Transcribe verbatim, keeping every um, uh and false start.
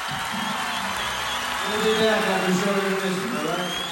We'll be back after short intermission, all right?